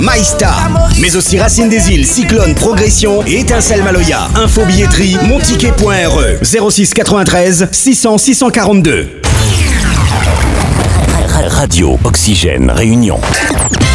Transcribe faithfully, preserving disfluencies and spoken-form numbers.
Maïsta. Mais aussi Racine des Îles, Cyclone, Progression et Étincelle Maloya. Info billetterie, monticket point r e. zéro six quatre-vingt-treize six cents six cent quarante-deux. Radio Oxygène Réunion.